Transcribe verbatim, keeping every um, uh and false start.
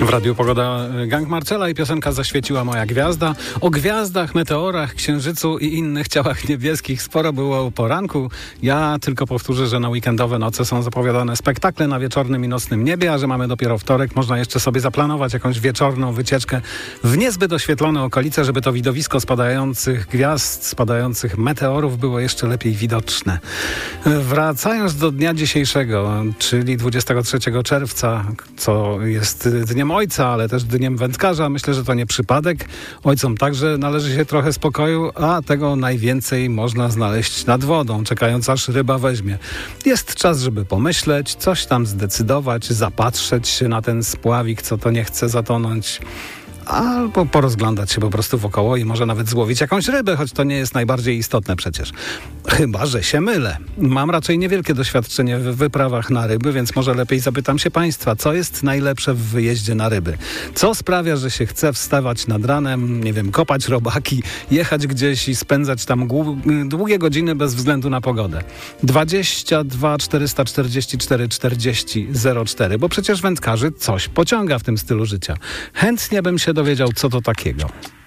W Radiu Pogoda Gang Marcela i piosenka Zaświeciła moja gwiazda. O gwiazdach, meteorach, księżycu i innych ciałach niebieskich sporo było o poranku. Ja tylko powtórzę, że na weekendowe noce są zapowiadane spektakle na wieczornym i nocnym niebie, a że mamy dopiero wtorek, można jeszcze sobie zaplanować jakąś wieczorną wycieczkę w niezbyt oświetlone okolice, żeby to widowisko spadających gwiazd, spadających meteorów było jeszcze lepiej widoczne. Wracając do dnia dzisiejszego, czyli dwudziestego trzeciego czerwca, co jest dniem ojca, ale też dniem wędkarza. Myślę, że to nie przypadek. Ojcom także należy się trochę spokoju, a tego najwięcej można znaleźć nad wodą, czekając aż ryba weźmie. Jest czas, żeby pomyśleć, coś tam zdecydować, zapatrzeć się na ten spławik, co to nie chce zatonąć, albo porozglądać się po prostu wokoło i może nawet złowić jakąś rybę, choć to nie jest najbardziej istotne przecież. Chyba że się mylę. Mam raczej niewielkie doświadczenie w wyprawach na ryby, więc może lepiej zapytam się Państwa, co jest najlepsze w wyjeździe na ryby? Co sprawia, że się chce wstawać nad ranem, nie wiem, kopać robaki, jechać gdzieś i spędzać tam głu- długie godziny bez względu na pogodę? dwadzieścia dwa czterysta czterdzieści cztery czterdzieści zero cztery, bo przecież wędkarzy coś pociąga w tym stylu życia. Chętnie bym się dowiedział, co to takiego.